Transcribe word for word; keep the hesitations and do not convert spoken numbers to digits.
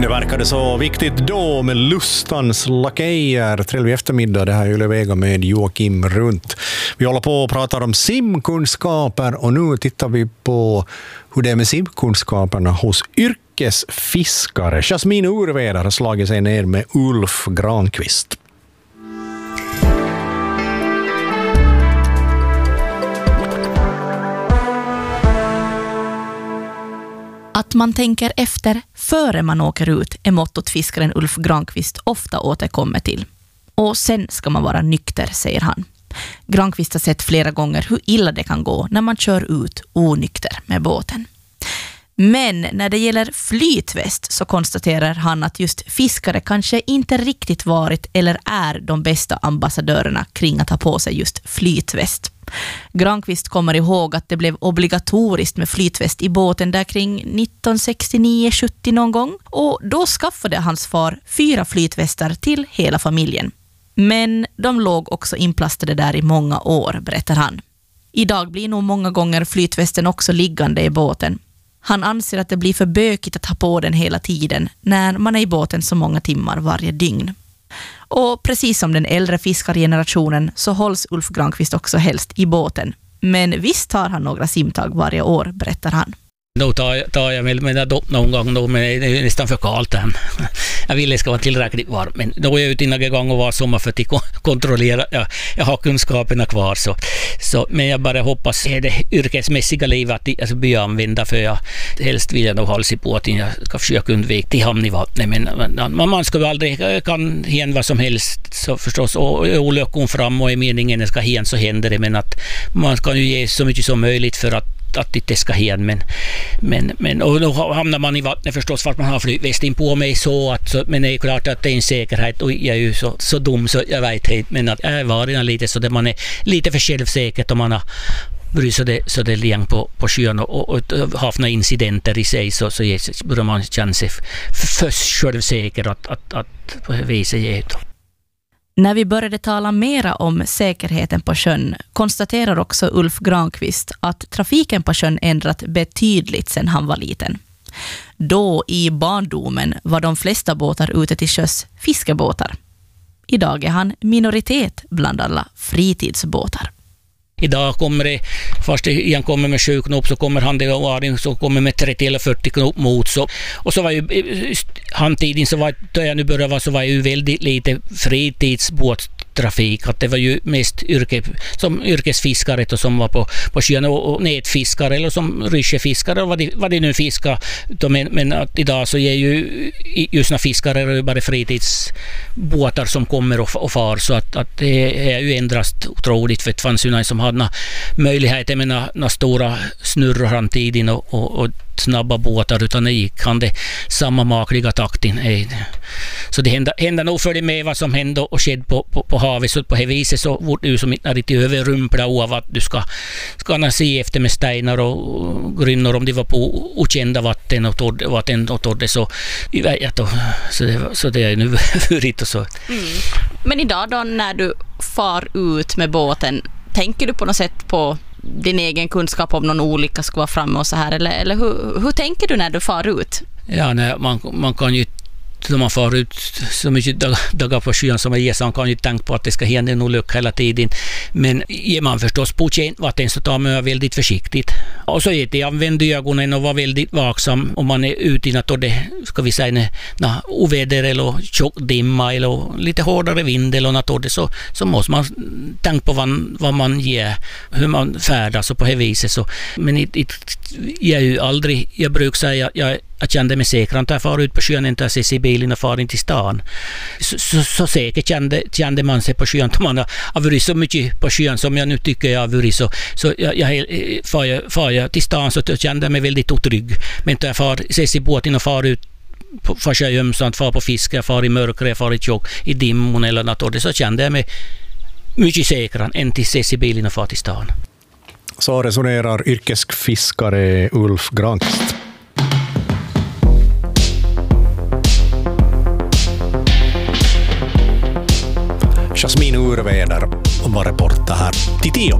Det verkade så viktigt då med lustans lakejer. Trevlig eftermiddag, det här är Yle Vega med Joakim Runt. Vi håller på och pratar om simkunskaper och nu tittar vi på hur det är med simkunskaperna hos yrkesfiskare. Jasmin Urvedar har slagit sig ner med Ulf Granqvist. Att man tänker efter före man åker ut är mottot fiskaren Ulf Granqvist ofta återkommer till. Och sen ska man vara nykter, säger han. Granqvist har sett flera gånger hur illa det kan gå när man kör ut onykter med båten. Men när det gäller flytväst så konstaterar han att just fiskare kanske inte riktigt varit eller är de bästa ambassadörerna kring att ha på sig just flytväst. Granqvist kommer ihåg att det blev obligatoriskt med flytväst i båten där kring nitton sextionio sjuttio någon gång, och då skaffade hans far fyra flytvästar till hela familjen. Men de låg också inplastade där i många år, berättar han. Idag blir nog många gånger flytvästen också liggande i båten. Han anser att det blir för bökigt att ha på den hela tiden när man är i båten så många timmar varje dygn. Och precis som den äldre fiskargenerationen så hålls Ulf Granqvist också helst i båten. Men visst tar han några simtag varje år, berättar han. Då tar jag, tar jag med mina dopp någon gång då, men det är nästan för kallt än. Jag vill det ska vara tillräckligt varmt, men då är jag ute innan gång och var sommar för att kontrollera. Jag, jag har kunskaperna kvar, så, så, men jag bara hoppas är det yrkesmässiga livet att jag ska bli använda, för jag helst vill jag nog hålla sig på att jag ska försöka undvika till hamn i vattnet, men man, man ska ju aldrig, kan hända vad som helst så förstås, och olyckan fram och i meningen det ska hända så händer det, men att man ska ju ge så mycket som möjligt för att att det inte ska hända, men, men, men och då hamnar man i vattnet förstås för att man har flytvästen på mig så att, så, men det är klart att det är en säkerhet och jag är ju så, så dum så jag vet inte, men att jag är varit lite så att man är lite för självsäkert om man har bryr så det, så det är på, på sjön och, och, och haft några incidenter i sig, så, så börjar man känna sig för självsäker att, att, att på det viset ge ut. När vi började tala mera om säkerheten på sjön konstaterar också Ulf Granqvist att trafiken på sjön ändrat betydligt sedan han var liten. Då i barndomen var de flesta båtar ute till sjöss fiskebåtar. Idag är han minoritet bland alla fritidsbåtar. Idag kommer det, först igen kommer med sju knop så kommer han det och Arin så kommer med trettio eller fyrtio knop mot så. Och så var ju handtiden så var då jag nu började vara så var ju väldigt lite fritidsbåttrafik, att det var ju mest yrke, som yrkesfiskare och som var på, på sjön och, och nätfiskare eller som ryschefiskare och vad det, vad det nu fiskar. Men, men att idag så är ju just när fiskare är bara fritidsbåtar som kommer och, och far, så att, att det är ju ändrast otroligt, för det fanns ju någon som hade möjligheter med några stora snurror handtiden och, och, och snabba båtar, utan det gick han det samma makliga takten. Så det händer, händer nog för det med vad som hände och skedde på, på, på havet, så på det viset så vart du som inte riktigt överrumpla av att du ska, ska se efter med stenar och grynnor om det var på okända vatten och tårde, vatten och tårde, så, så, det, så det är nu förut och så. Mm. Men idag då när du far ut med båten, tänker du på något sätt på din egen kunskap om någon olycka ska vara framme och så här, eller, eller hur, hur tänker du när du far ut? Ja, nej, man, man kan ju när man far ut så mycket dag, dagar på sjön som är så man kan ju tänka på att det ska hända en olycka hela tiden, men ger man förstås på känt vatten så tar man väldigt försiktigt, och så är det använder ögonen och vara väldigt vaksam om man är ute i något, det ska vi säga när oväder eller tjock dimma eller lite hårdare vind eller något, så, så måste man tänka på vad, vad man ger, hur man färdas och på det viset så, men it, it, jag är ju aldrig, jag brukar säga jag Jag kände mig säker att jag far ut på sjön, inte att se bilen och far in till stan. Så, så, så säkert kände, kände man sig på sjön. Man har, har varit så mycket på sjön som jag nu tycker jag har varit. Så, så jag, jag, far, jag, far jag till stan så kände jag mig väldigt otrygg. Men när jag far, ses i båten och far ut på, far jag ömsamt, far på fiske, jag far i mörker, jag far i tjock, i dimmon eller något. Så kände jag mig mycket säkrare än till ses i bilen och far till stan. Så resonerar yrkesfiskare Ulf Granqvist. Jasmin Urvedar var reporter här till tio.